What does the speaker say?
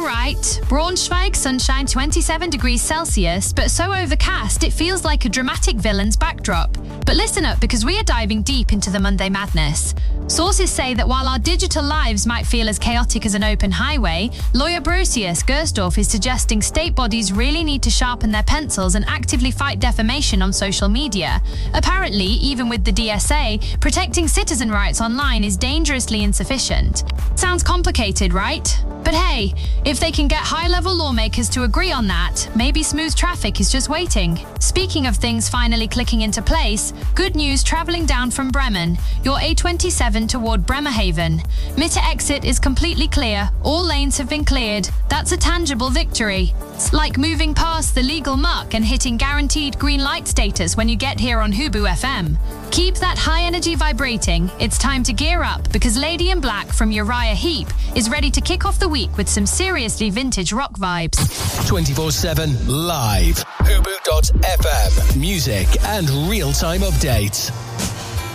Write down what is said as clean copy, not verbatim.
right. Braunschweig, sunshine 27 degrees Celsius, but so overcast it feels like a dramatic villain's backdrop. But listen up, because we are diving deep into the Monday madness. Sources say that while our digital lives might feel as chaotic as an open highway, lawyer Brosius Gersdorf is suggesting state bodies really need to sharpen their pencils and actively fight defamation on social media. Apparently, even with the DSA, protecting citizen rights online is dangerously insufficient. Sounds complicated, right? But hey, if they can get high-level lawmakers to agree on that, maybe smooth traffic is just waiting. Speaking of things finally clicking into place, good news traveling down from Bremen, your A27 toward Bremerhaven. Mitte exit is completely clear, all lanes have been cleared. That's a tangible victory. It's like moving past the legal muck and hitting guaranteed green light status when you get here on Hubu FM. Keep that high energy vibrating. It's time to gear up, because Lady in Black from Uriah Heep is ready to kick off the week with some seriously vintage rock vibes. 24/7 live. Hubu.fm. Music and real-time updates.